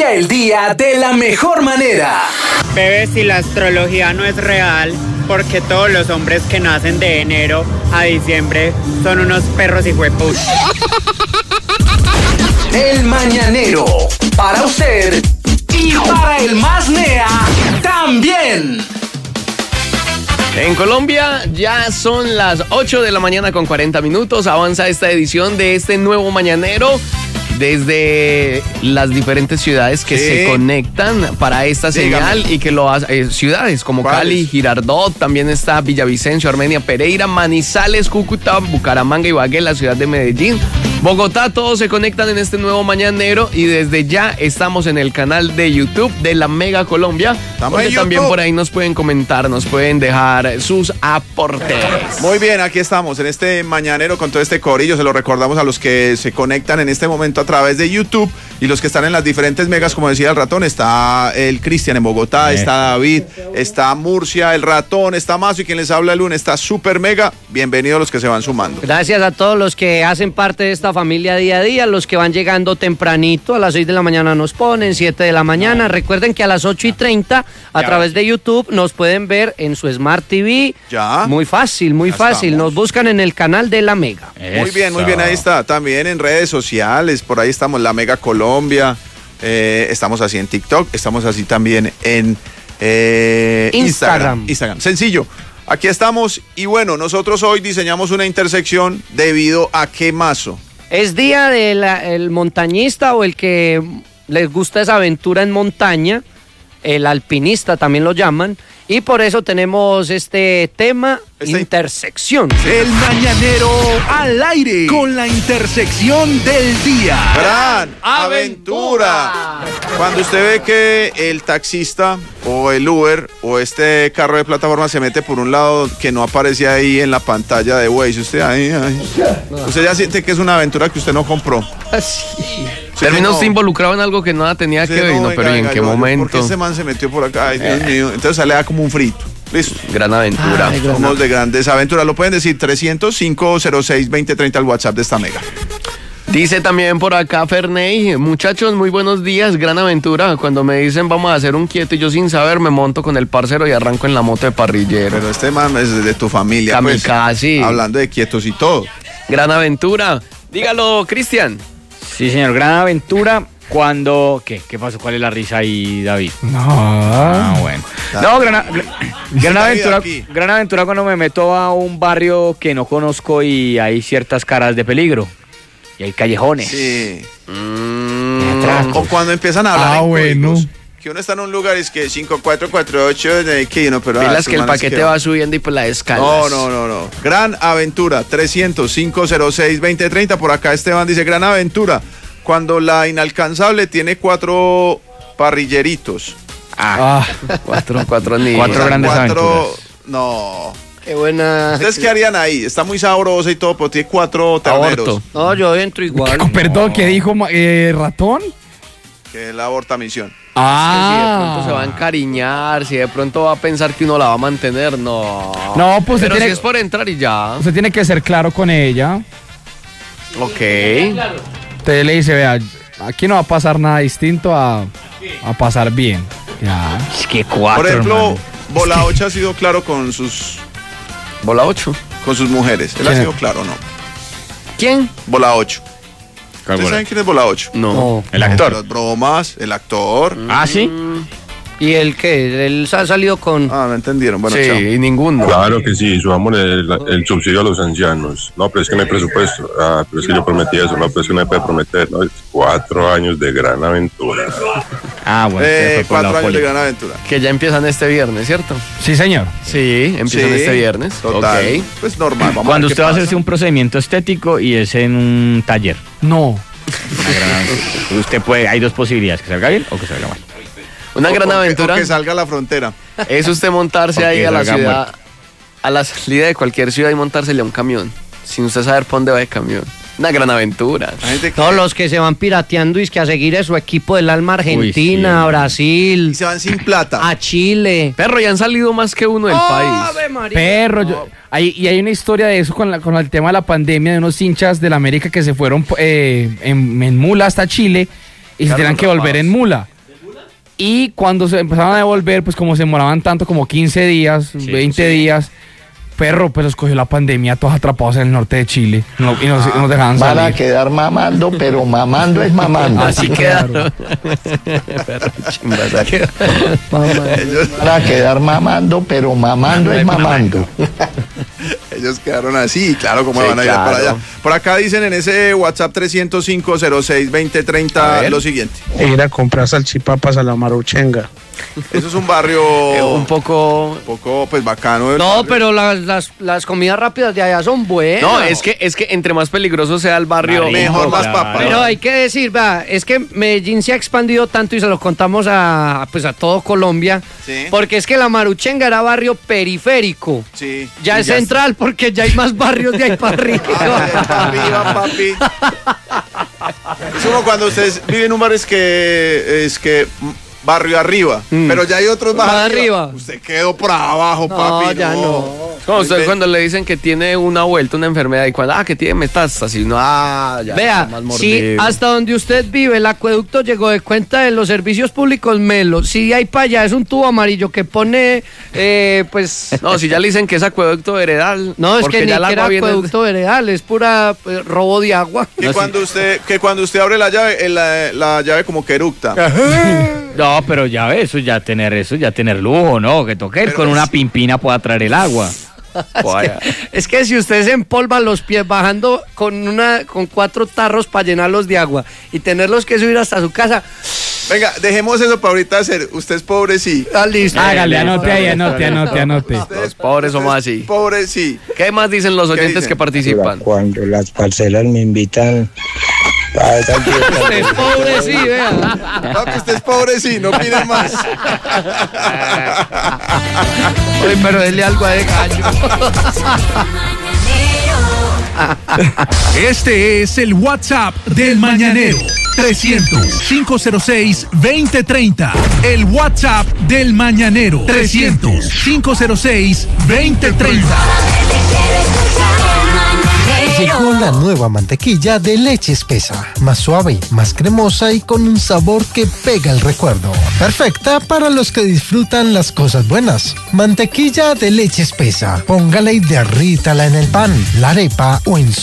Inicia el día de la mejor manera. Bebé, si la astrología no es real, porque todos los hombres que nacen de enero a diciembre son unos perros hijueputas. El Mañanero, para usted y para el más nea también. En Colombia ya son las 8 de la mañana con 40 minutos. Avanza esta edición de este nuevo Mañanero desde las diferentes ciudades que se conectan para esta señal. Dígame. Y que lo hacen ciudades como Cali, Girardot, también está Villavicencio, Armenia, Pereira, Manizales, Cúcuta, Bucaramanga, Ibagué, la ciudad de Medellín, Bogotá. Todos se conectan en este nuevo Mañanero y desde ya estamos en el canal de YouTube de la Mega Colombia, donde también por ahí nos pueden comentar, nos pueden dejar sus aportes. Muy bien, aquí estamos en este Mañanero con todo este corillo. Se lo recordamos a los que se conectan en este momento a través de YouTube y los que están en las diferentes megas, como decía el ratón. Está el Cristian en Bogotá, está David, está Murcia, el ratón, está Mazo y quien les habla el lunes está Super Mega. Bienvenidos los que se van sumando. Gracias a todos los que hacen parte de esta familia día a día, los que van llegando tempranito, a las 6 de la mañana nos ponen, 7 de la mañana. Recuerden que a las 8:30 a través de YouTube nos pueden ver en su Smart TV. Ya. Muy fácil, muy fácil. Nos buscan en el canal de La Mega. Muy bien, ahí está. También en redes sociales, por ahí estamos, La Mega Colombia. Estamos así en TikTok, estamos así también en Instagram. Sencillo. Aquí estamos y bueno, nosotros hoy diseñamos una intersección debido a ¿qué, Mazo? Es día del montañista o el que les gusta esa aventura en montaña, el alpinista también lo llaman, y por eso tenemos este tema, intersección. El Mañanero al aire con la intersección del día. ¡Gran aventura! Cuando usted ve que el taxista o el Uber o este carro de plataforma se mete por un lado que no aparece ahí en la pantalla de Waze, usted usted ya siente que es una aventura que usted no compró. Terminó usted involucrado en algo que nada tenía que ver, pero ¿y en qué momento? ¿Por qué ese man se metió por acá? Ay, Dios mío. Entonces sale a como un frito. Listo. Gran aventura. Somos de grandes aventuras. Lo pueden decir 305-06-2030 al WhatsApp de esta Mega. Dice también por acá Ferney: muchachos, muy buenos días, gran aventura. Cuando me dicen vamos a hacer un quieto y yo sin saber me monto con el parcero y arranco en la moto de parrillero. Pero este man es de tu familia. Kamikaze. Pues, hablando de quietos y todo. Gran aventura. Dígalo, Cristian. Sí, señor, gran aventura. Cuando... ¿Qué pasó? ¿Cuál es la risa ahí, David? No. Bueno. No, gran aventura cuando me meto a un barrio que no conozco y hay ciertas caras de peligro. Y hay callejones. Sí. O cuando empiezan a hablar en códigos, que uno está en un lugar y es que 5448, que uno, pero... Pilas que el paquete va subiendo y pues la escalas. No. Gran aventura, 305-06-2030. Por acá Esteban dice, gran aventura. Cuando la inalcanzable tiene 4 parrilleritos. Cuatro niños. 4 grandes aventuras. No. Qué buena. ¿Ustedes qué harían ahí? Está muy sabrosa y todo, pero tiene 4 terneros. No, yo entro igual. Perdón, ¿qué dijo ratón? Que es la abortamisión. Si de pronto se va a encariñar, si de pronto va a pensar que uno la va a mantener, no. No, pues pero si es por entrar y ya. Usted tiene que ser claro con ella. Ok. Usted le dice, vea, aquí no va a pasar nada distinto a pasar bien. Ya. Es que 4, por ejemplo, hermano. Bola 8 ha sido claro con sus... Bola 8. Con sus mujeres. ¿Él ha sido claro o no? ¿Quién? Bola 8. ¿Ustedes saben quién es Bola 8? No. El actor. Las bromas, el actor. ¿Ah, sí? ¿Y el qué? ¿Él ha salido con...? No entendieron. Bueno, sí, chao. y ninguno. Claro que sí, subamos el subsidio a los ancianos. No, pero es que no hay presupuesto. Pero es que yo prometí eso. No, pero es que no me puede prometer. ¿No? 4 años de gran aventura. Bueno. 4 años de gran aventura. Que ya empiezan este viernes, ¿cierto? Sí, señor. Sí, empiezan este viernes. Total. Ok. Pues normal. Vamos Cuando a ver usted va a hacerse un procedimiento estético y es en un taller. No. Usted puede, hay 2 posibilidades, que salga bien o que salga mal. Una gran aventura. O que salga a la frontera. Es usted montarse ahí a la ciudad, a la salida de cualquier ciudad y montársele a un camión, sin usted saber por dónde va el camión. Una gran aventura. Todos los que se van pirateando y es que a seguir a su equipo del alma Argentina, Brasil. Y se van sin plata. A Chile. Perro, ya han salido más que uno del país. Ave María. Perro, hay una historia de eso con el tema de la pandemia, de unos hinchas del América que se fueron en mula hasta Chile y se tenían que volver en mula. Y cuando se empezaron a devolver, pues como se demoraban tanto, como 15 días, 20 días, perro, pues los cogió la pandemia, todos atrapados en el norte de Chile. Y nos dejaban salir. Van a quedar mamando, pero mamando es mamando. Así quedaron. Perro, chimbas, Van a quedar mamando, pero mamando es mamando. Ellos quedaron así, claro, como van a ir para allá. Por acá dicen en ese WhatsApp 305-06-2030 lo siguiente. Ir a comprar salchipapas a la Maruchenga. Eso es un barrio un poco pues bacano. No, pero las comidas rápidas de allá son buenas. No, es que entre más peligroso sea el barrio, mejor, más papa. Pero hay que decir, es que Medellín se ha expandido tanto y se lo contamos a todo Colombia, Sí. porque es que la Maruchenga era barrio periférico. Sí. Ya es central porque ya hay más barrios de ahí para arriba. Papi. Es como cuando ustedes viven en un barrio es que barrio arriba, pero ya hay otros barrios arriba. Usted quedó por abajo, papi. Ya no. como usted cuando le dicen que tiene una vuelta, una enfermedad, y cuando, que tiene metástasis, no, ya. Vea, si hasta donde usted vive el acueducto llegó de cuenta de los servicios públicos Melo, si hay para allá es un tubo amarillo que pone, pues... No, si ya le dicen que es acueducto veredal. No, es que ni ya el que era agua viene... acueducto veredal, es pura robo de agua. Que cuando usted abre la llave, la llave como que eructa. No, pero ya tener lujo, ¿no? Que toque él con una pimpina pueda traer el agua. Es que si usted se empolva los pies bajando con 4 tarros para llenarlos de agua y tenerlos que subir hasta su casa. Venga, dejemos eso para ahorita hacer. Usted es pobre, sí. Listo. Hágale, anote ahí, anote. Los pobres somos así. Pobre, sí. ¿Qué más dicen los oyentes que participan? Cuando las parcelas me invitan. Usted es pobre, sí, vea. Papi, usted es pobre, sí, no pide más. Oye, pero denle algo a de gallo. Este es el WhatsApp del Mañanero. 300-506-2030. El WhatsApp del Mañanero. 300-506-2030. Llegó la nueva mantequilla de leche espesa, más suave, más cremosa y con un sabor que pega el recuerdo. Perfecta para los que disfrutan las cosas buenas. Mantequilla de leche espesa. Póngala y derrítala en el pan, la arepa o en